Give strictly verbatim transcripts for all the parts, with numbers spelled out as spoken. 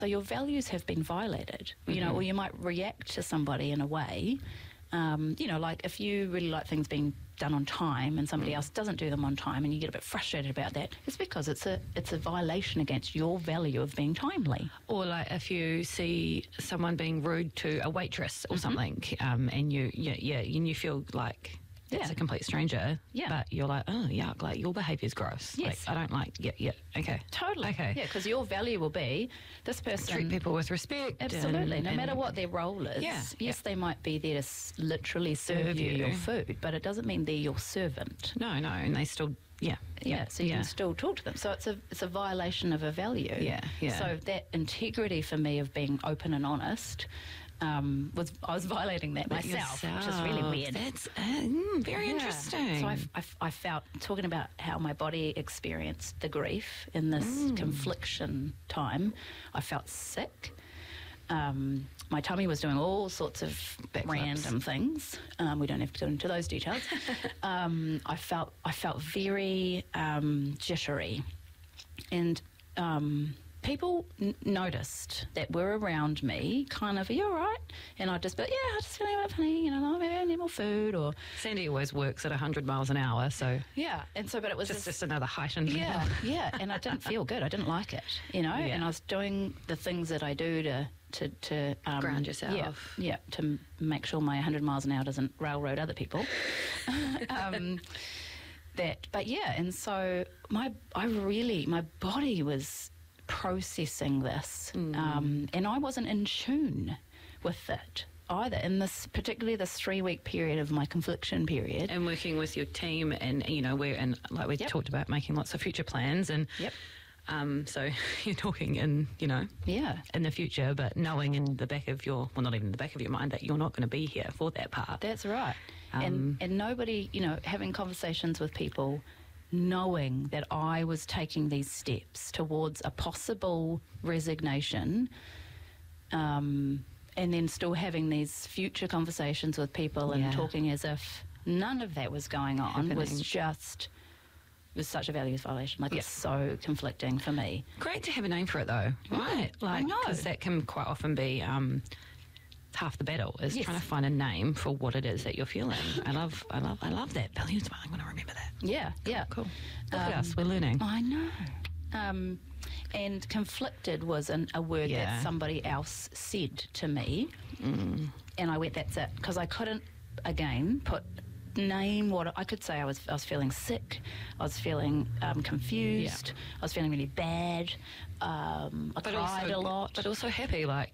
So your values have been violated, you Mm-hmm. know, or you might react to somebody in a way, um, you know, like if you really like things being done on time and somebody else doesn't do them on time and you get a bit frustrated about that, it's because it's a it's a violation against your value of being timely. Or like if you see someone being rude to a waitress or something, um, and you yeah, yeah and you feel like it's Yeah. a complete stranger, Yeah. but you're like, oh yuck, like your behaviour's gross. Yes. Like, I don't like yeah, yeah, okay. Totally. Okay. Yeah, because your value will be this person. Treat people with respect. Absolutely, and- no and- matter what their role is. Yeah, Yes, yeah. they might be there to s- literally serve, Serve you you. your food, but it doesn't mean they're your servant. No, no, and they still yeah. Yeah, so you yeah. can still talk to them. So it's a it's a violation of a value. Yeah, yeah. So that integrity for me of being open and honest um, was I was violating that myself, which is really Yourself. weird. That's uh, mm, very Yeah. interesting. So I, I, I felt, talking about how my body experienced the grief in this Mm. confliction time, I felt sick. Um, my tummy was doing all sorts of Backflips. random things. Um, we don't have to go into those details. um, I felt I felt very um, jittery, and um, people n- noticed that were around me. Kind of, are you all right? And I'd just be, like, yeah, I'm just feeling a bit funny. You know, maybe I need more food, or Sandy always works at one hundred miles an hour, so yeah. And so, but it was just, this- just another heightened yeah, level. yeah, and I didn't feel good. I didn't like it, you know. Yeah. And I was doing the things that I do to to to um, Ground yourself. Yeah, yeah, to m- make sure my one hundred miles an hour doesn't railroad other people. um, that, but yeah, and so my I really my body was processing this, Mm. um, and I wasn't in tune with it either. In this, particularly this three week period of my confliction period. And working with your team, and you know, we're and like we Yep. talked about making lots of future plans, and Yep. um, so you're talking in you know Yeah. in the future, but knowing in the back of your well, not even in the back of your mind that you're not going to be here for that part. That's right. Um, and and nobody, you know, having conversations with people, knowing that I was taking these steps towards a possible resignation, um, and then still having these future conversations with people and Yeah. talking as if none of that was going on was Happening. just was such a values violation. Like, Yeah. it's so conflicting for me. Great to have a name for it, though, right? Like, know. because that can quite often be um, half the battle is Yes. trying to find a name for what it is that you're feeling. I love, I love, I love that. Values. I'm going to remember that. Yeah, yeah. Cool. Look at Um, us. We're learning. I know. Um, and conflicted was an, a word Yeah. that somebody else said to me. Mm. And I went, that's it. Because I couldn't, again, put name what I could say. I was I was feeling sick. I was feeling um, confused. I was feeling really bad. Um, I cried a lot. but also happy, like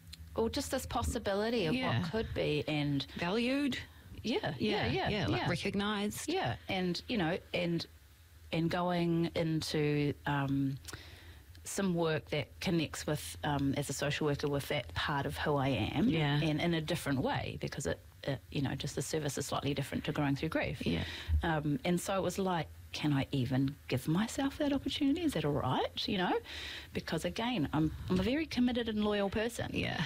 or just this possibility of Yeah. what could be. And valued. yeah, yeah, yeah, yeah, like yeah. recognised. Yeah, and you know, and and going into um, some work that connects with, um, as a social worker, with that part of who I am, Yeah. and in a different way, because it, it, you know, just the service is slightly different to growing through grief. Yeah. Um, and so it was like, can I even give myself that opportunity? Is that all right? You know, because again, I'm I'm a very committed and loyal person. Yeah.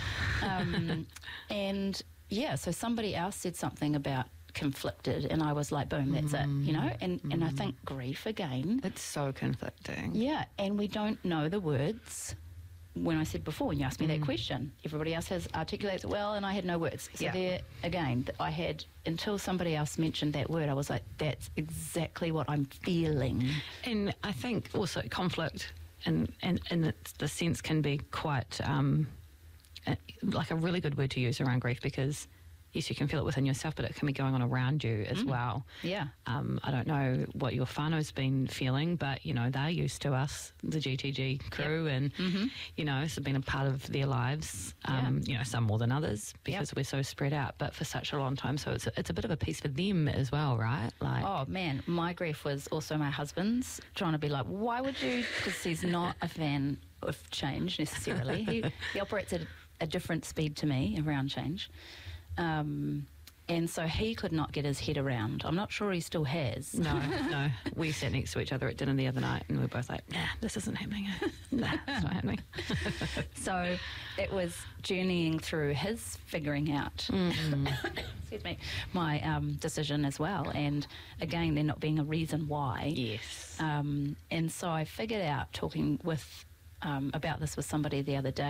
Um, and yeah, so somebody else said something about conflicted, and I was like, boom, that's it, you know. And and I think grief again. It's so conflicting. Yeah, and we don't know the words. When I said before, when you asked me that question, everybody else has articulated it well, and I had no words. So Yeah. there, again, th- I had, until somebody else mentioned that word, I was like, that's exactly what I'm feeling. And I think also conflict and and in the, the sense can be quite um, uh, like a really good word to use around grief, because yes, you can feel it within yourself, but it can be going on around you as well. Yeah. Um, I don't know what your whānau's been feeling, but, you know, they're used to us, the G T G crew, and, you know, it's been a part of their lives, um, you know, some more than others because we're so spread out, but for such a long time. So it's a, it's a bit of a piece for them as well, right? Like, Oh, man, my grief was also my husband's, trying to be like, why would you? Because he's not a fan of change necessarily. he, he operates at a different speed to me around change. Um, and so he could not get his head around. I'm not sure he still has. no, no. We sat next to each other at dinner the other night and we were both like, nah, this isn't happening. Nah, it's not happening. So it was journeying through his figuring out, excuse me, my um, decision as well. And again, there not being a reason why. Yes. Um, and so I figured out, talking with um, about this with somebody the other day.